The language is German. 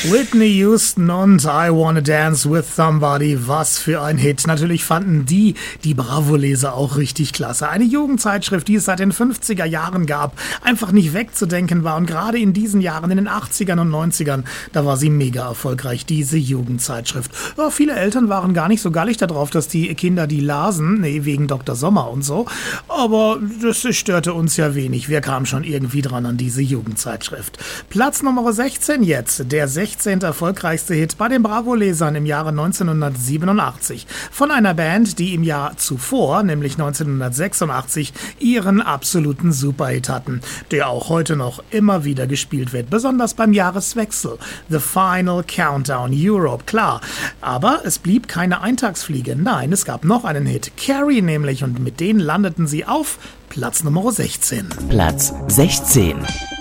Whitney Houston und I Wanna Dance with Somebody, was für ein Hit. Natürlich fanden die Bravo-Leser auch richtig klasse. Eine Jugendzeitschrift, die es seit den 50er Jahren gab, einfach nicht wegzudenken war. Und gerade in diesen Jahren, in den 80ern und 90ern, da war sie mega erfolgreich, diese Jugendzeitschrift. Ja, viele Eltern waren gar nicht so gallig darauf, dass die Kinder die lasen, wegen Dr. Sommer und so. Aber das störte uns ja wenig. Wir kamen schon irgendwie dran an diese Jugendzeitschrift. Platz Nummer 16 jetzt, der 16. erfolgreichste Hit bei den Bravo-Lesern im Jahre 1987 von einer Band, die im Jahr zuvor, nämlich 1986, ihren absoluten Superhit hatten, der auch heute noch immer wieder gespielt wird, besonders beim Jahreswechsel. The Final Countdown Europe, klar. Aber es blieb keine Eintagsfliege. Nein, es gab noch einen Hit, Carrie nämlich, und mit denen landeten sie auf Platz Nummer 16. Platz 16.